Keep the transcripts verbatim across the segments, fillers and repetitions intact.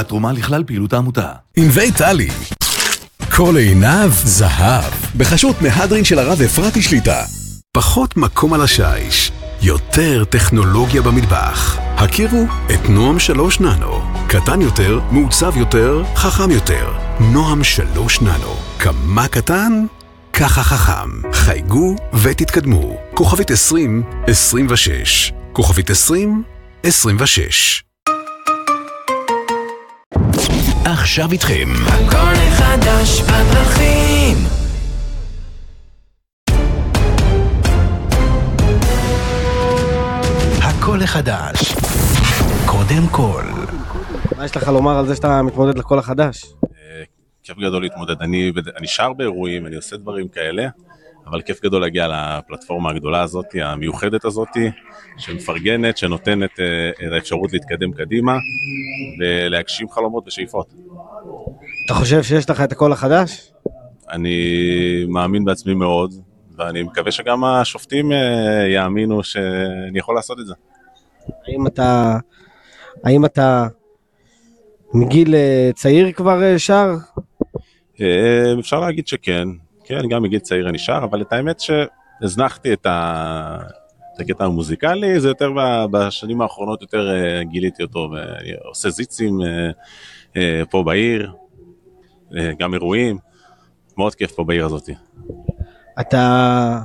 התרומה לכלל פעילות העמותה. עם ויטלי, כל עיניו זהב, בחשות מהדרין של הרב אפרתי שליטה. פחות מקום על השיש, יותר טכנולוגיה במטבח. הכירו את נועם שלוש ננו. קטן יותר, מעוצב יותר, חכם יותר. נועם שלוש ננו. כמה קטן? ככה חכם. חייגו ותתקדמו. כוכבית עשרים עשרים ושש. כוכבית עשרים עשרים ושש. עכשיו איתכם. הכל חדש בדרכים. הכל החדש. קודם כל. מה יש לך לומר על זה שאתה מתמודד לכל החדש? כיף גדול להתמודד. אני, אני שר באירועים, אני עושה דברים כאלה, אבל כיף גדול להגיע לפלטפורמה הגדולה הזאת, המיוחדת הזאת, שמפרגנת, שנותנת את האפשרות להתקדם קדימה, ולהגשים חלומות ושאיפות. אתה חושב שיש לך את הכל החדש? אני מאמין בעצמי מאוד, ואני מקווה שגם השופטים יאמינו שאני יכול לעשות את זה. האם אתה, האם אתה מגיל צעיר כבר שר? אפשר להגיד שכן, כן, גם מגיל צעיר אני שר, אבל את האמת שהזנחתי את הקטע המוזיקלי, זה יותר בשנים האחרונות יותר גיליתי אותו, ואני עושה זיצים פה בעיר, גם אירועים, מאוד כיף פה בעיר הזאת. אתה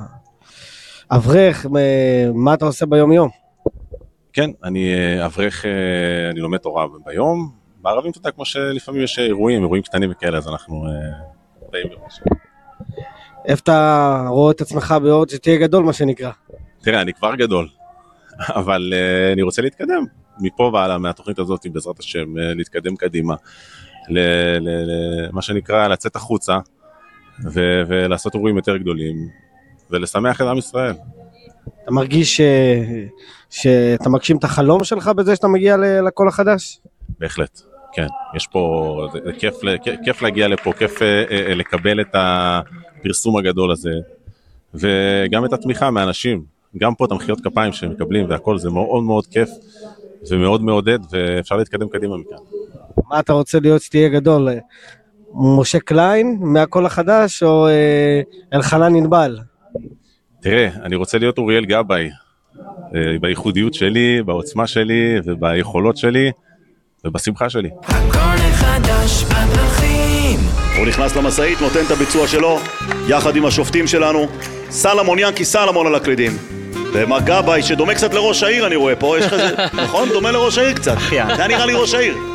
אברך, מה אתה עושה ביום יום? כן, אני אברך, אני לומד תורה ביום, בערבים אתה כמו שלפעמים יש אירועים, אירועים קטנים וכאלה, אז אנחנו באים בראש. איפה אתה רואה את עצמך בעוד שתהיה גדול, מה שנקרא? תראה, אני כבר גדול, אבל אני רוצה להתקדם מפה ועלה, מהתוכנית הזאת, בעזרת השם, להתקדם קדימה, למה שנקרא, לצאת החוצה, ולעשות אירועים יותר גדולים, ולשמח את עם ישראל. אתה מרגיש שאתה מגשים את החלום שלך בזה שאתה מגיע לקול החדש? בהחלט, כן. יש פה, זה כיף, כיף להגיע לפה, כיף לקבל את הפרסום הגדול הזה, וגם את התמיכה מאנשים. גם פה את המחיאות כפיים שמקבלים והכל, זה מאוד מאוד כיף, ומאוד מעודד, ואפשר להתקדם קדימה מכאן. מה אתה רוצה להיות שתהיה גדול? משה קליין מהקול החדש, או אלחנן ענבל? תראה, אני רוצה להיות אוריאל גבאי, בייחודיות שלי, בעוצמה שלי, וביכולות שלי, ובשמחה שלי. הכל חדש בדרכים. הוא נכנס למסעית, נותן את הביצוע שלו, יחד עם השופטים שלנו, סלמון ינקי סלמון על הקלידים. ומר גבאי, שדומה קצת לראש העיר, אני רואה פה, יש לך זה, נכון? דומה לראש העיר קצת. זה נראה לי ראש העיר.